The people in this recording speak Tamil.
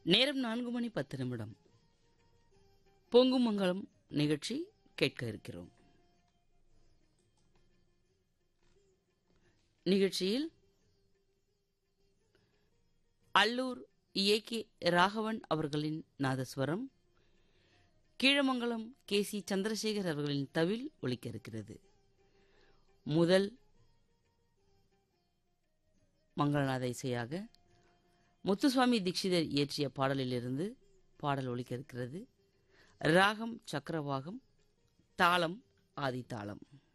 நேரம் 4:10. பொங்கும் மங்களம் நிகழ்ச்சி கேட்க இருக்கிறோம். நிகழ்ச்சியில் அல்லூர் ஏ.கே. ராகவன் அவர்களின் நாதஸ்வரம், கீழமங்கலம் கே.சி. சந்திரசேகர் அவர்களின் தவில் ஒலிக்க இருக்கிறது. முதல் மங்களநாத இசையாக முத்துசுவாமி தீட்சிதர் இயற்றிய பாடலிலிருந்து பாடல் ஒலிக்க இருக்கிறது. ராகம் சக்கரவாகம், தாளம் ஆதிதாளம்.